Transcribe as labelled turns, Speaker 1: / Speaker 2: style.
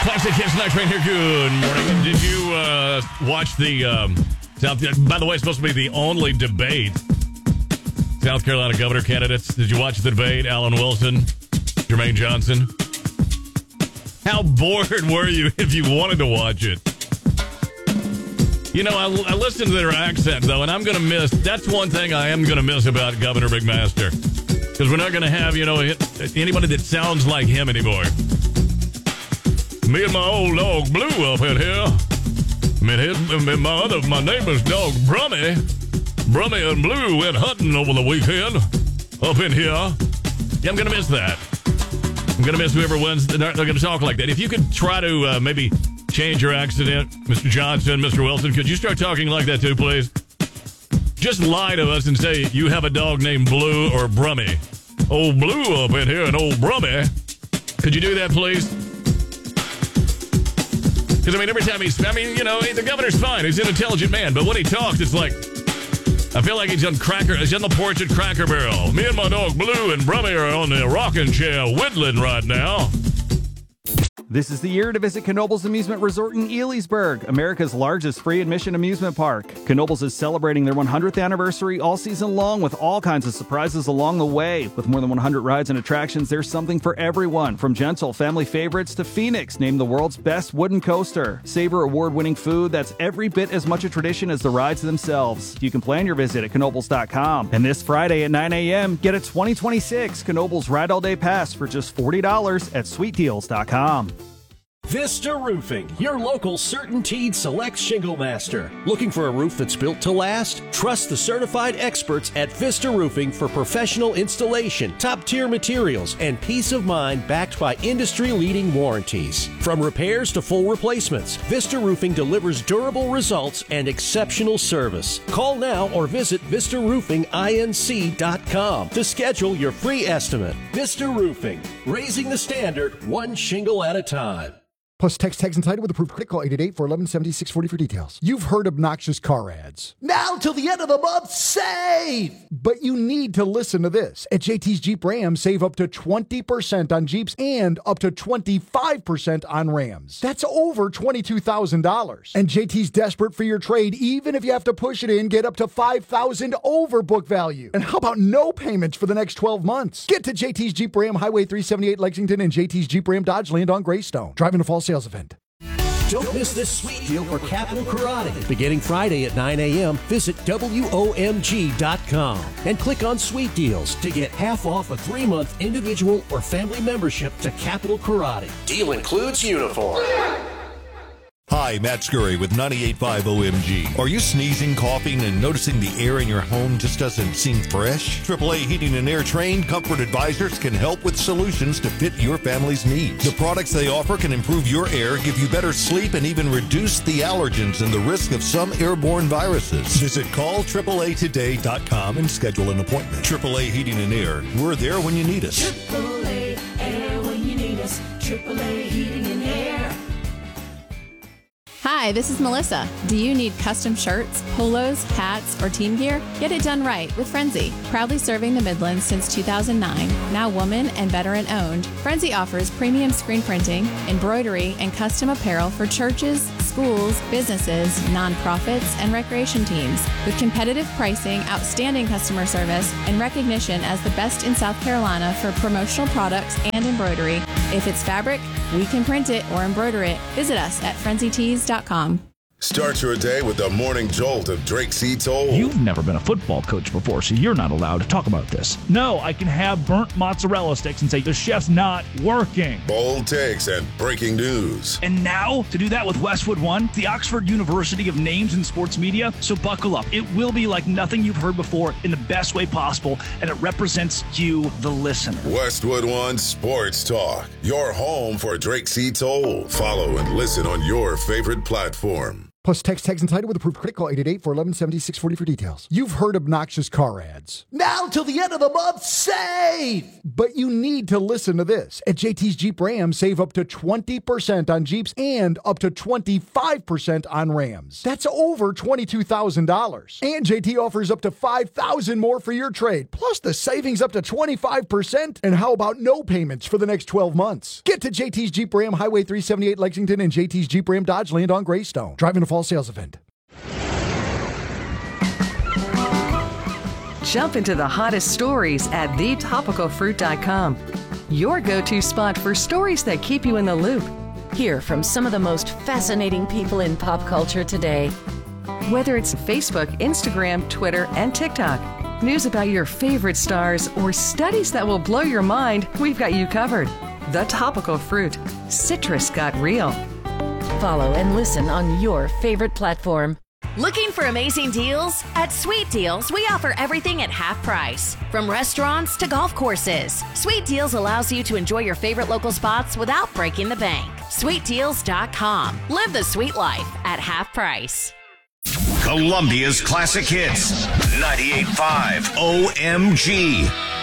Speaker 1: Classic Hits Night Train here. Good morning. Did you watch the by the way, it's supposed to be the only debate. South Carolina governor candidates. Did you watch the debate? Alan Wilson, Jermaine Johnson. How bored were you if you wanted to watch it? You know, I listened to their accent, though, and I'm going to miss... That's one thing I am going to miss about Governor McMaster. Because we're not going to have, anybody that sounds like him anymore. Me and my old dog Blue up in here. My neighbor's dog Brummy. Brummy and Blue went hunting over the weekend up in here. Yeah, I'm going to miss that. I'm going to miss whoever wins. They're going to talk like that. If you could try to maybe change your accent, Mr. Johnson, Mr. Wilson, could you start talking like that too, please? Just lie to us and say you have a dog named Blue or Brummy. Old Blue up in here and old Brummy. Could you do that, please? Because, every time the governor's fine. He's an intelligent man. But when he talks, it's like, I feel like he's on the porch at Cracker Barrel. Me and my dog Blue and Brummy are on the rocking chair whittling right now.
Speaker 2: This is the year to visit Knoebels Amusement Resort in Elysburg, America's largest free admission amusement park. Knoebels is celebrating their 100th anniversary all season long with all kinds of surprises along the way. With more than 100 rides and attractions, there's something for everyone, from gentle family favorites to Phoenix, named the world's best wooden coaster. Savor award-winning food that's every bit as much a tradition as the rides themselves. You can plan your visit at Knoebels.com. And this Friday at 9 a.m., get a 2026 Knoebels Ride All Day Pass for just $40 at SweetDeals.com.
Speaker 3: Vista Roofing, your local CertainTeed Select Shingle Master. Looking for a roof that's built to last? Trust the certified experts at Vista Roofing for professional installation, top-tier materials, and peace of mind backed by industry-leading warranties. From repairs to full replacements, Vista Roofing delivers durable results and exceptional service. Call now or visit VistaRoofingINC.com to schedule your free estimate. Vista Roofing, raising the standard one shingle at a time.
Speaker 4: Plus, text tags and title with approved. Click, call 888-411-7640 for details. You've heard obnoxious car ads. Now till the end of the month, save! But you need to listen to this. At JT's Jeep Ram, save up to 20% on Jeeps and up to 25% on Rams. That's over $22,000. And JT's desperate for your trade. Even if you have to push it in, get up to $5,000 over book value. And how about no payments for the next 12 months? Get to JT's Jeep Ram, Highway 378 Lexington, and JT's Jeep Ram Dodge Land on Greystone. Driving to fall sales event.
Speaker 3: Don't miss this sweet deal for Capital Karate. Beginning Friday at 9 a.m., visit WOMG.com and click on Sweet Deals to get half off a 3-month individual or family membership to Capital Karate. Deal includes uniform.
Speaker 5: Hi, Matt Scurry with 98.5 OMG. Are you sneezing, coughing, and noticing the air in your home just doesn't seem fresh? AAA Heating and Air trained Comfort Advisors can help with solutions to fit your family's needs. The products they offer can improve your air, give you better sleep, and even reduce the allergens and the risk of some airborne viruses. Visit call AAAtoday.com and schedule an appointment. AAA Heating and Air. We're there when you need us.
Speaker 6: AAA Air when you need us. AAA Heating and Air.
Speaker 7: Hi, this is Melissa. Do you need custom shirts, polos, hats, or team gear? Get it done right with Frenzy. Proudly serving the Midlands since 2009, now woman and veteran owned, Frenzy offers premium screen printing, embroidery, and custom apparel for churches, schools, businesses, nonprofits, and recreation teams. With competitive pricing, outstanding customer service, and recognition as the best in South Carolina for promotional products and embroidery. If it's fabric, we can print it or embroider it. Visit us at frenzytees.com.
Speaker 8: Start your day with the morning jolt of Drake C. Toll.
Speaker 9: You've never been a football coach before, so you're not allowed to talk about this. No, I can have burnt mozzarella sticks and say the chef's not working.
Speaker 8: Bold takes and breaking news.
Speaker 9: And now, to do that with Westwood One, the Oxford University of Names in Sports Media. So buckle up. It will be like nothing you've heard before in the best way possible, and it represents you, the listener.
Speaker 8: Westwood One Sports Talk, your home for Drake C. Toll. Follow and listen on your favorite platform.
Speaker 4: Plus text tags and title with approved credit. Call 888-411-7640 for details. You've heard obnoxious car ads. Now till the end of the month, save! But you need to listen to this. At JT's Jeep Ram, save up to 20% on Jeeps and up to 25% on Rams. That's over $22,000. And JT offers up to $5,000 more for your trade. Plus the savings up to 25%. And how about no payments for the next 12 months? Get to JT's Jeep Ram, Highway 378 Lexington, and JT's Jeep Ram Dodge Land on Greystone. Driving a fall sales event.
Speaker 10: Jump into the hottest stories at thetopicalfruit.com. Your go-to spot for stories that keep you in the loop.
Speaker 11: Hear from some of the most fascinating people in pop culture today.
Speaker 10: Whether it's Facebook, Instagram, Twitter, and TikTok, news about your favorite stars, or studies that will blow your mind, we've got you covered. The Topical Fruit. Citrus got real.
Speaker 11: Follow and listen on your favorite platform.
Speaker 12: Looking for amazing deals? At Sweet Deals, we offer everything at half price. From restaurants to golf courses, Sweet Deals allows you to enjoy your favorite local spots without breaking the bank. SweetDeals.com. Live the sweet life at half price.
Speaker 13: Columbia's classic hits. 98.5 OMG.